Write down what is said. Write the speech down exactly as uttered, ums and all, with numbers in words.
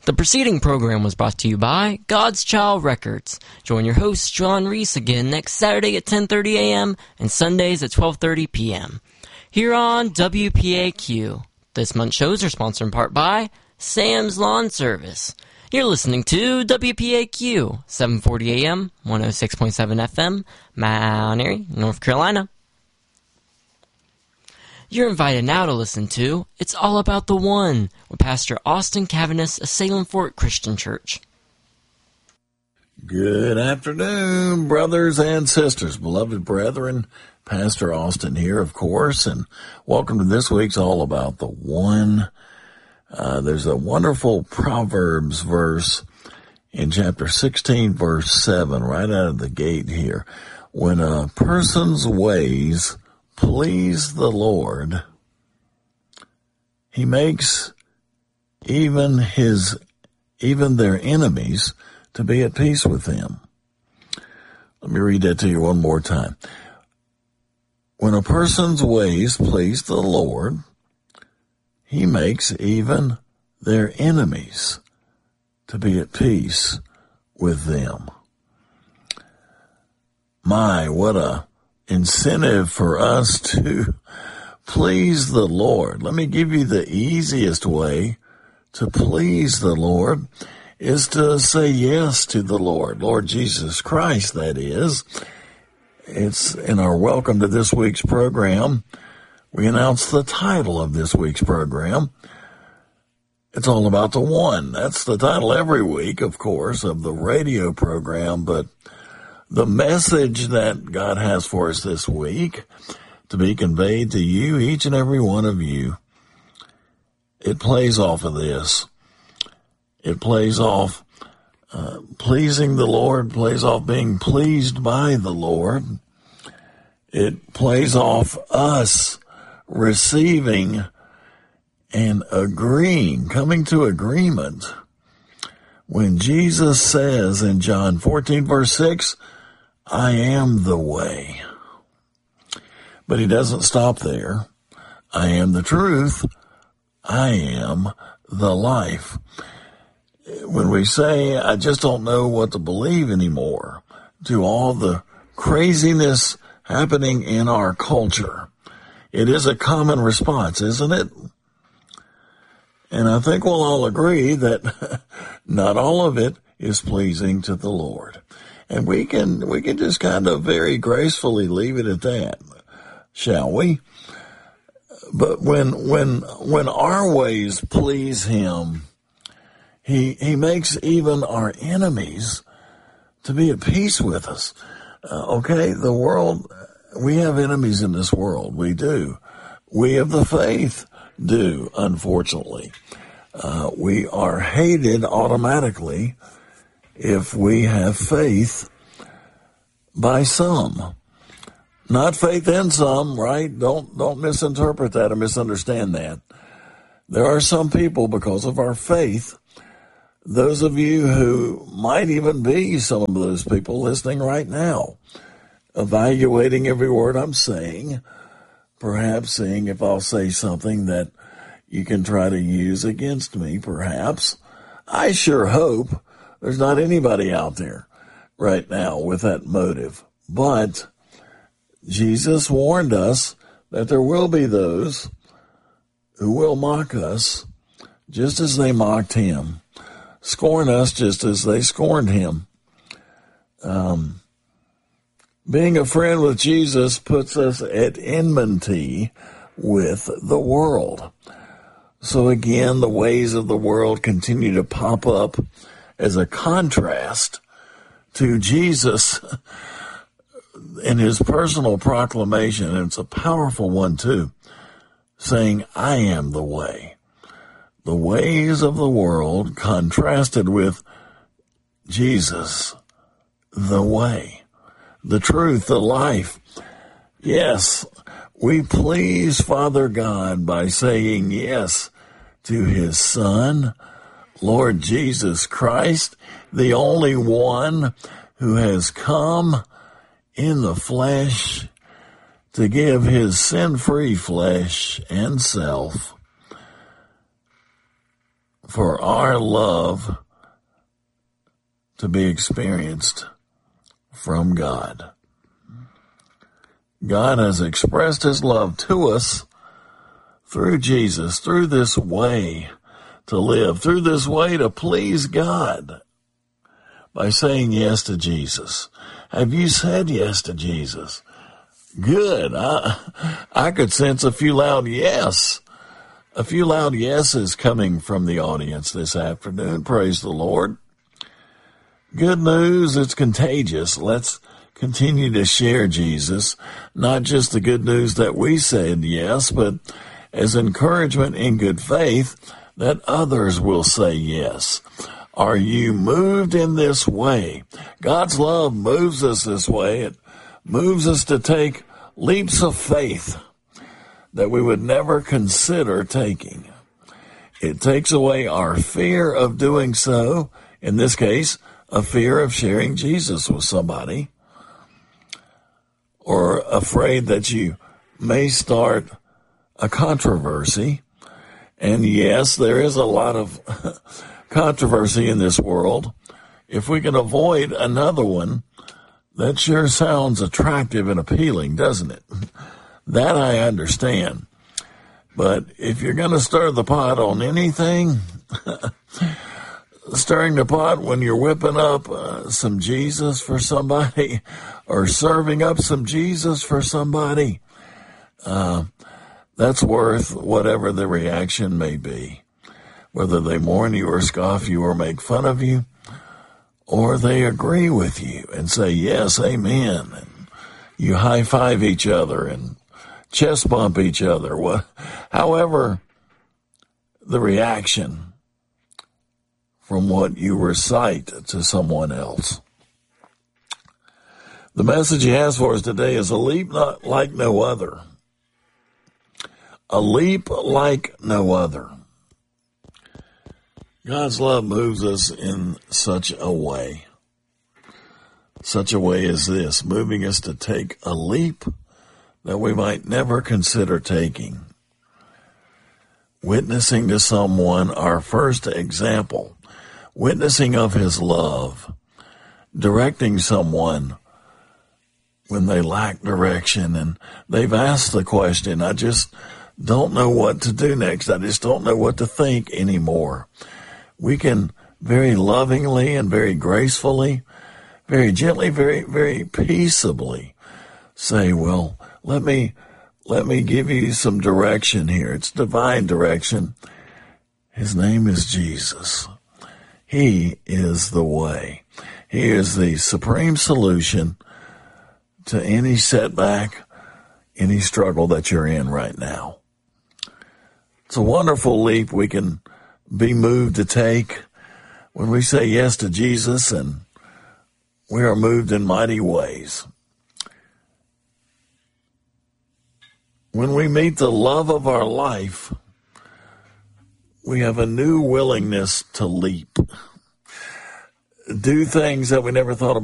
The preceding program was brought to you by God's Child Records. Join your host, John Reese, again next Saturday at ten thirty a.m. and Sundays at twelve thirty p.m. here on W P A Q. This month's shows are sponsored in part by Sam's Lawn Service. You're listening to W P A Q, seven forty a.m., one oh six point seven F M, Mount Airy, North Carolina. You're invited now to listen to It's All About the One with Pastor Austin Cavanis of Salem Fort Christian Church. Good afternoon, brothers and sisters, beloved brethren. Pastor Austin here, of course, and welcome to this week's All About the One. Uh, there's a wonderful Proverbs verse in chapter sixteen, verse seven, right out of the gate here. When a person's ways please the Lord, he makes even his, even their enemies to be at peace with him. Let me read that to you one more time. When a person's ways please the Lord, he makes even their enemies to be at peace with them. My, what a incentive for us to please the Lord. Let me give you the easiest way to please the Lord is to say yes to the Lord, Lord Jesus Christ, that is. It's in our welcome to this week's program. We announce the title of this week's program. It's all about the one. That's the title every week, of course, of the radio program, but the message that God has for us this week to be conveyed to you, each and every one of you, it plays off of this. It plays off uh, pleasing the Lord, plays off being pleased by the Lord. It plays off us receiving and agreeing, coming to agreement. When Jesus says in John fourteen, verse six, I am the way. But he doesn't stop there. I am the truth. I am the life. When we say, I just don't know what to believe anymore, to all the craziness happening in our culture, it is a common response, isn't it? And I think we'll all agree that not all of it is pleasing to the Lord. And we can, we can just kind of very gracefully leave it at that, shall we? But when, when, when our ways please him, he, he makes even our enemies to be at peace with us. Uh, okay, the world, we have enemies in this world. We do. We of the faith do, unfortunately. Uh, we are hated automatically if we have faith by some. Not faith in some, right? Don't, don't misinterpret that or misunderstand that. There are some people, because of our faith, those of you who might even be some of those people listening right now, evaluating every word I'm saying, perhaps seeing if I'll say something that you can try to use against me, perhaps. I sure hope there's not anybody out there right now with that motive. But Jesus warned us that there will be those who will mock us just as they mocked him, scorn us just as they scorned him. Um, being a friend with Jesus puts us at enmity with the world. So again, the ways of the world continue to pop up as a contrast to Jesus in his personal proclamation, and it's a powerful one too, saying, I am the way. The ways of the world contrasted with Jesus, the way, the truth, the life. Yes, we please Father God by saying yes to his Son, Lord Jesus Christ, the only one who has come in the flesh to give his sin-free flesh and self for our love to be experienced from God. God has expressed his love to us through Jesus, through this way to live, through this way to please God by saying yes to Jesus. Have you said yes to Jesus? Good. I, I could sense a few loud yes. A few loud yeses coming from the audience this afternoon. Praise the Lord. Good news, it's contagious. Let's continue to share Jesus, not just the good news that we said yes, but as encouragement in good faith that others will say yes. Are you moved in this way? God's love moves us this way. It moves us to take leaps of faith that we would never consider taking. It takes away our fear of doing so, in this case, a fear of sharing Jesus with somebody, or afraid that you may start a controversy. And yes, there is a lot of controversy in this world. If we can avoid another one, that sure sounds attractive and appealing, doesn't it? That I understand. But if you're going to stir the pot on anything, stirring the pot when you're whipping up uh, some Jesus for somebody or serving up some Jesus for somebody, uh, that's worth whatever the reaction may be. Whether they mourn you or scoff you or make fun of you, or they agree with you and say, yes, amen. And you high-five each other and chest bump each other. What, however, the reaction from what you recite to someone else. The message he has for us today is a leap not like no other. A leap like no other. God's love moves us in such a way. Such a way as this, moving us to take a leap that we might never consider taking. Witnessing to someone, our first example, witnessing of his love, directing someone when they lack direction and they've asked the question, I just don't know what to do next. I just don't know what to think anymore. We can very lovingly and very gracefully, very gently, very, very peaceably say, well, let me, let me give you some direction here. It's divine direction. His name is Jesus. He is the way. He is the supreme solution to any setback, any struggle that you're in right now. It's a wonderful leap we can be moved to take when we say yes to Jesus, and we are moved in mighty ways. When we meet the love of our life, we have a new willingness to leap, do things that we never thought about.